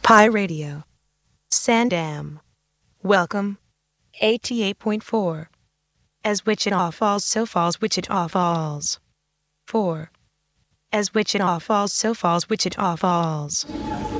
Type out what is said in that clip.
Pi Radio. Sandam. Welcome. 88.4. As Wichita Falls, so falls Wichita Falls. 4. As Wichita Falls, so falls Wichita Falls.